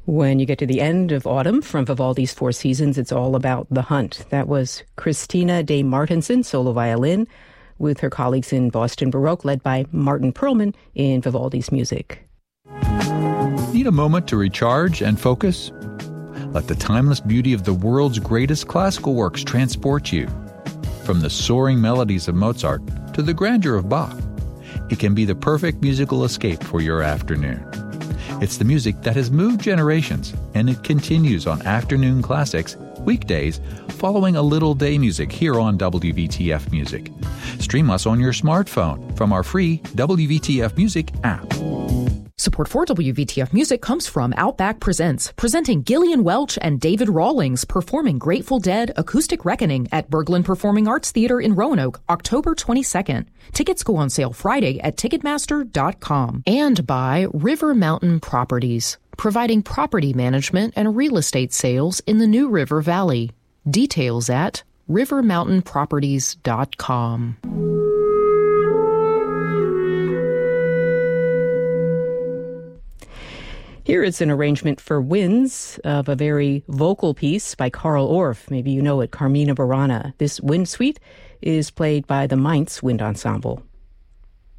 When you get to the end of autumn from Vivaldi's Four Seasons, it's all about the hunt. That was Christina de Martenson, solo violin, with her colleagues in Boston Baroque, led by Martin Perlman in Vivaldi's music. Need a moment to recharge and focus? Let the timeless beauty of the world's greatest classical works transport you. From the soaring melodies of Mozart to the grandeur of Bach, it can be the perfect musical escape for your afternoon. It's the music that has moved generations, and it continues on Afternoon Classics, weekdays, following a little day music here on WVTF Music. Stream us on your smartphone from our free WVTF Music app. Support for WVTF Music comes from Outback Presents, presenting Gillian Welch and David Rawlings performing Grateful Dead Acoustic Reckoning at Berglund Performing Arts Theater in Roanoke, October 22nd. Tickets go on sale Friday at Ticketmaster.com. And by River Mountain Properties, providing property management and real estate sales in the New River Valley. Details at rivermountainproperties.com. Here is an arrangement for winds of a very vocal piece by Carl Orff. Maybe you know it, Carmina Burana. This wind suite is played by the Mainz Wind Ensemble.